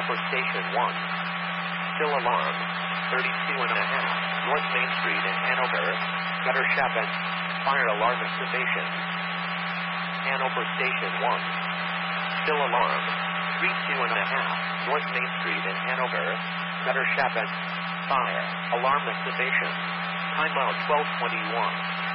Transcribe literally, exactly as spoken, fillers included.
Hanover Station one. Still alarm. thirty-two and a half. North Main Street in Hanover. Gutter shop and fire alarm activation. Hanover Station one. Still alarm. thirty-two and a half. North Main Street in Hanover. Gutter shop and fire alarm activation. Time out twelve twenty-one.